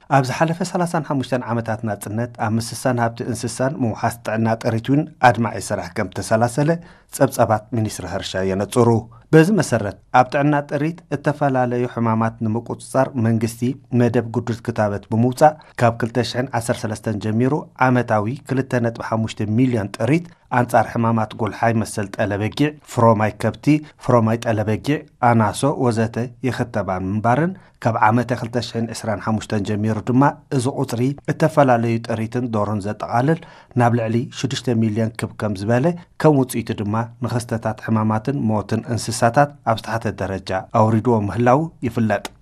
ኣብዚ ሓለፈ 35 ዓመታት ናጽነት ኣብ ምስሳን ሃብቲ እንስሳን ምውሓስ ጥዕና ጥሪቱን ኣድማዒ ስራሕ ከም ተሰላሰለ ጸብጸባት ሚኒስትሪ ሕርሻ የነጽሩ። በዚ መሰረት ኣብ ጥዕና ጥሪት እተፈላለዩ ሕማማት ንምቁጽጻር መንግስቲ መደብ ጉዱት ክታበት ብምውጻእ ካብ 2013 ጀሚሩ ዓመታዊ 2.5 ሚልዮን ጥሪት አንጻር ሕማማት ጎልሓይ መሰል ጠለበጊዕ፣ ፍሮማይ ከብቲ፣ ፍሮማይ ጠለበጊዕ፣ ኣናሶ ወዘተ ይኽተባ ምንባርን ካብ ዓመተ 2025 ጀሚሩ ድማ እዚ ቁጽሪ እተፈላለዩ ጥሪትን ዶሮን ዘጠቓልል ናብ ልዕሊ 6 ሚልዮን ክብ ከም ዝበለ ከም ውጽኢቱ ድማ ንኽስተታት ሕማማትን ሞትን እንስሳታት ኣብ ዝተሓተ ደረጃ ኣውሪድዎ ምህላው ይፍለጥ።